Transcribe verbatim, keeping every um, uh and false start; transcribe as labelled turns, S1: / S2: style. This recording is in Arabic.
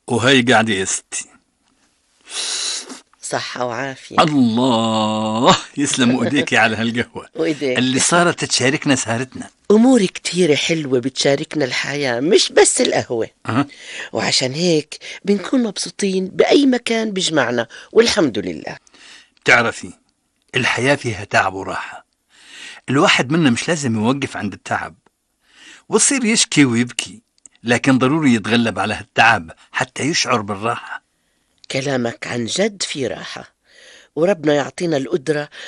S1: وهي قاعدة يا ستي.
S2: صحة وعافية.
S1: الله يسلم ايديكي على هالقهوة
S2: وإيديك.
S1: اللي صارت تشاركنا سهرتنا.
S2: أمور كتيرة حلوة بتشاركنا الحياة، مش بس القهوة.
S1: أه؟
S2: وعشان هيك بنكون مبسوطين بأي مكان بيجمعنا، والحمد لله.
S1: تعرفي الحياة فيها تعب وراحة، الواحد منا مش لازم يوقف عند التعب ويصير يشكي ويبكي، لكن ضروري يتغلب على هالتعب حتى يشعر بالراحة.
S2: كلامك عن جد في راحة، وربنا يعطينا القدرة